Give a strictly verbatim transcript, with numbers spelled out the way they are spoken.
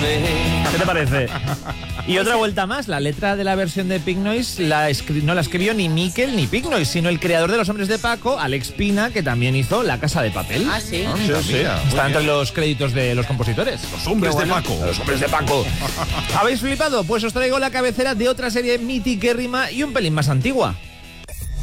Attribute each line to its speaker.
Speaker 1: ¿Qué te parece? Y otra vuelta más, la letra de la versión de Pink Noise la escri- no la escribió ni Miquel ni Pink Noise, sino el creador de Los Hombres de Paco, Alex Pina, que también hizo La Casa de Papel.
Speaker 2: Ah, sí.
Speaker 3: Ah,
Speaker 1: Sí,
Speaker 3: mira,
Speaker 1: sí.
Speaker 3: mira, muy
Speaker 1: Está entre
Speaker 3: bien.
Speaker 1: los créditos de los compositores.
Speaker 3: Los hombres de Paco.
Speaker 1: Los Hombres de Paco. ¿Habéis flipado? Pues os traigo la cabecera de otra serie mitiquérrima y un pelín más antigua.